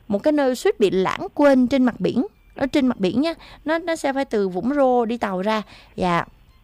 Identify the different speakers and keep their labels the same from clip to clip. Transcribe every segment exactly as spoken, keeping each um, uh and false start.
Speaker 1: một cái nơi suýt bị lãng quên trên mặt biển. Ở trên mặt biển nha, nó nó sẽ phải từ Vũng Rô đi tàu ra. Dạ.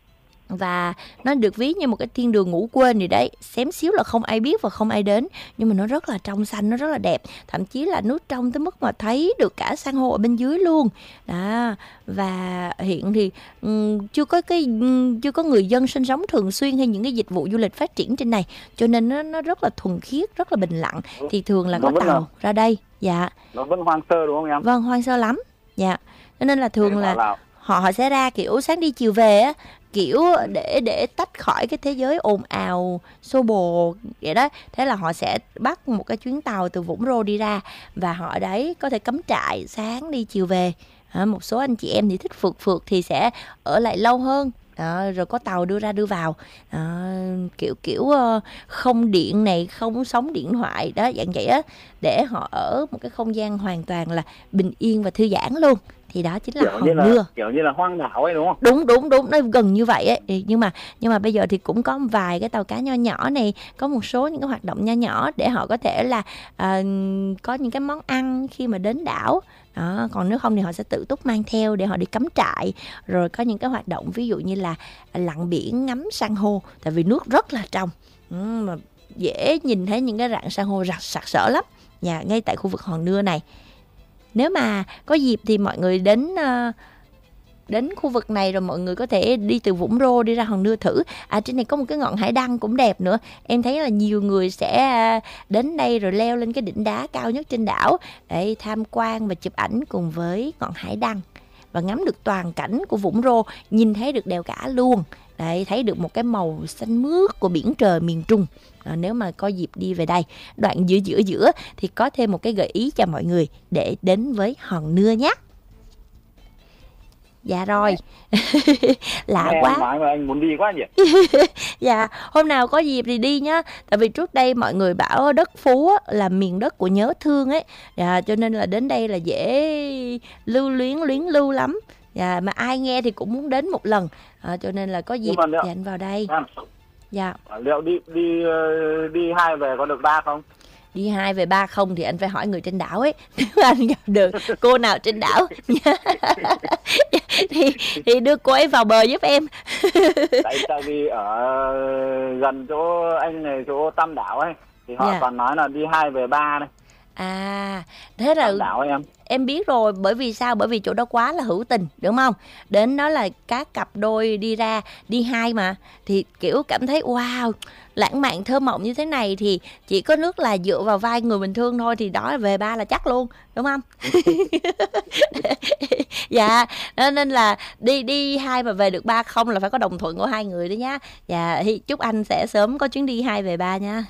Speaker 1: Và nó được ví như một cái thiên đường ngủ quên gì đấy, xém xíu là không ai biết và không ai đến, nhưng mà nó rất là trong xanh, nó rất là đẹp, thậm chí là nước trong tới mức mà thấy được cả san hô ở bên dưới luôn đó. Và hiện thì um, chưa có cái um, chưa có người dân sinh sống thường xuyên hay những cái dịch vụ du lịch phát triển trên này, cho nên nó nó rất là thuần khiết, rất là bình lặng. Thì thường là có tàu là... ra đây. Dạ.
Speaker 2: Nó vẫn hoang sơ đúng không em?
Speaker 1: Vâng, hoang sơ lắm. Dạ. Cho nên là thường là họ họ sẽ ra kiểu sáng đi chiều về á, kiểu để để tách khỏi cái thế giới ồn ào xô bồ vậy đó. Thế là họ sẽ bắt một cái chuyến tàu từ Vũng Rô đi ra, và họ ở đấy có thể cắm trại, sáng đi chiều về. À, một số anh chị em thì thích phượt phượt thì sẽ ở lại lâu hơn. Đó, rồi có tàu đưa ra đưa vào. Đó, kiểu kiểu không điện này, không sóng điện thoại đó, dạng vậy á, để họ ở một cái không gian hoàn toàn là bình yên và thư giãn luôn. Thì đó chính là
Speaker 2: kiểu
Speaker 1: Hòn
Speaker 2: như là,
Speaker 1: Nưa.
Speaker 2: Kiểu như là hoang đảo ấy đúng không?
Speaker 1: Đúng đúng đúng, nó gần như vậy ấy. Nhưng mà nhưng mà bây giờ thì cũng có vài cái tàu cá nho nhỏ này, có một số những cái hoạt động nho nhỏ để họ có thể là uh, có những cái món ăn khi mà đến đảo. Đó, còn nếu không thì họ sẽ tự túc mang theo để họ đi cắm trại. Rồi có những cái hoạt động ví dụ như là lặn biển, ngắm san hô, tại vì nước rất là trong. Ừ, mà dễ nhìn thấy những cái rạn san hô rạc sặc sỡ lắm. Nhà ngay tại khu vực Hòn Nưa này. Nếu mà có dịp thì mọi người đến uh, đến khu vực này rồi mọi người có thể đi từ Vũng Rô đi ra Hòn Nưa thử. À, trên này có một cái ngọn hải đăng cũng đẹp nữa. Em thấy là nhiều người sẽ đến đây rồi leo lên cái đỉnh đá cao nhất trên đảo để tham quan và chụp ảnh cùng với ngọn hải đăng, và ngắm được toàn cảnh của Vũng Rô, nhìn thấy được đèo cả luôn. Đấy, thấy được một cái màu xanh mướt của biển trời miền Trung. À, nếu mà có dịp đi về đây, đoạn giữa giữa giữa thì có thêm một cái gợi ý cho mọi người để đến với Hòn Nưa nhé. Dạ rồi. Lạ
Speaker 2: Nghe
Speaker 1: quá.
Speaker 2: Em nói mà anh muốn đi quá nhỉ.
Speaker 1: Dạ, hôm nào có dịp thì đi nhá. Tại vì trước đây mọi người bảo đất Phú là miền đất của nhớ thương ấy. Dạ, cho nên là đến đây là dễ lưu luyến luyến lưu lắm. Dạ, mà ai nghe thì cũng muốn đến một lần. À, cho nên là có dịp liệu, thì anh vào đây.
Speaker 2: À,
Speaker 1: dạ.
Speaker 2: Liệu đi đi đi hai về có được ba không?
Speaker 1: Đi hai về ba không thì anh phải hỏi người trên đảo ấy. Nếu anh gặp được cô nào trên đảo thì thì đưa cô ấy vào bờ giúp em.
Speaker 2: tại, tại vì ở gần chỗ anh này, chỗ Tam Đảo ấy, thì họ
Speaker 1: dạ.
Speaker 2: toàn nói là đi hai về ba này.
Speaker 1: À, thế là
Speaker 2: Tam Đảo ấy em.
Speaker 1: Em biết rồi, bởi vì sao? Bởi vì chỗ đó quá là hữu tình, đúng không? Đến đó là các cặp đôi đi ra, đi hai mà. Thì kiểu cảm thấy wow, lãng mạn thơ mộng như thế này thì chỉ có nước là dựa vào vai người bình thường thôi, thì đó về ba là chắc luôn, đúng không? Dạ, nên là đi đi hai mà về được ba không là phải có đồng thuận của hai người đó nhá. Dạ, thì chúc anh sẽ sớm có chuyến đi hai về ba nha.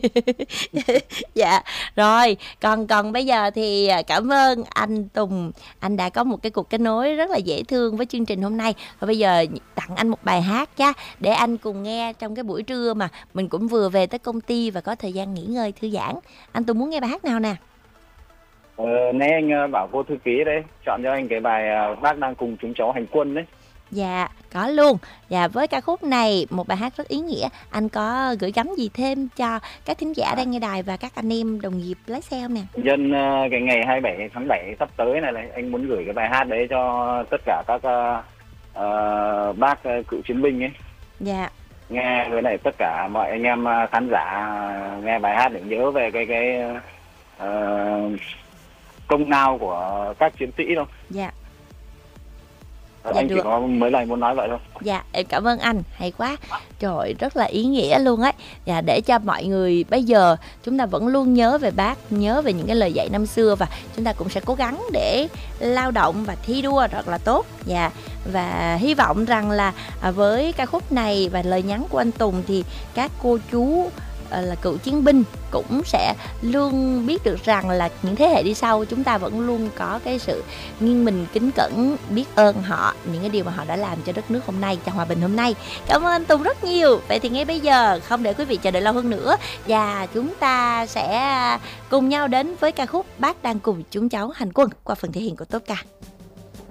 Speaker 1: Dạ, rồi, còn còn bây giờ thì cảm ơn anh Tùng, anh đã có một cái cuộc kết nối rất là dễ thương với chương trình hôm nay. Và bây giờ tặng anh một bài hát nha, để anh cùng nghe trong cái buổi trưa mà mình cũng vừa về tới công ty và có thời gian nghỉ ngơi thư giãn. Anh Tùng muốn nghe bài hát nào nè?
Speaker 2: Ờ, nãy anh bảo cô thư ký đấy, chọn cho anh cái bài Bác Đang Cùng Chúng Cháu Hành Quân đấy.
Speaker 1: Dạ, có luôn. Dạ, với ca khúc này, một bài hát rất ý nghĩa, anh có gửi gắm gì thêm cho các thính giả đang nghe đài và các anh em đồng nghiệp lái xe không nè?
Speaker 2: Nhân uh, cái ngày hai mươi bảy tháng bảy sắp tới này, này, anh muốn gửi cái bài hát đấy cho tất cả các uh, uh, bác uh, cựu chiến binh ấy.
Speaker 1: Dạ.
Speaker 2: Nghe với này tất cả mọi anh em uh, khán giả uh, nghe bài hát để nhớ về cái cái uh, công lao của các chiến sĩ đâu.
Speaker 1: Dạ.
Speaker 2: Dạ,
Speaker 1: dạ
Speaker 2: anh
Speaker 1: được.
Speaker 2: chỉ có mấy lời muốn nói vậy thôi.
Speaker 1: Dạ, em cảm ơn anh, hay quá. Trời, rất là ý nghĩa luôn ấy. Dạ, để cho mọi người bây giờ chúng ta vẫn luôn nhớ về bác, nhớ về những cái lời dạy năm xưa, và chúng ta cũng sẽ cố gắng để lao động và thi đua rất là tốt. Dạ, và hy vọng rằng là với ca khúc này và lời nhắn của anh Tùng thì các cô chú là cựu chiến binh cũng sẽ luôn biết được rằng là những thế hệ đi sau chúng ta vẫn luôn có cái sự nghiêng mình kính cẩn, biết ơn họ những cái điều mà họ đã làm cho đất nước hôm nay, cho hòa bình hôm nay. Cảm ơn anh Tùng rất nhiều. Vậy thì ngay bây giờ không để quý vị chờ đợi lâu hơn nữa, và chúng ta sẽ cùng nhau đến với ca khúc Bác Đang Cùng Chúng Cháu Hành Quân qua phần thể hiện của Tốt Ca.